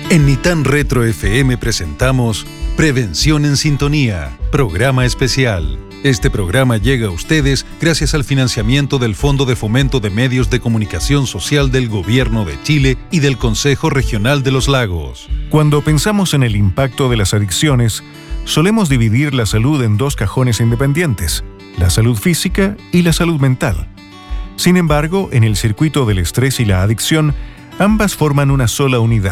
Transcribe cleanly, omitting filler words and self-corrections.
En Nitan Retro FM presentamos Prevención en Sintonía, programa especial. Este programa llega a ustedes gracias al financiamiento del Fondo de Fomento de Medios de Comunicación Social del Gobierno de Chile y del Consejo Regional de los Lagos. Cuando pensamos en el impacto de las adicciones, solemos dividir la salud en dos cajones independientes, la salud física y la salud mental. Sin embargo, en el circuito del estrés y la adicción, ambas forman una sola unidad.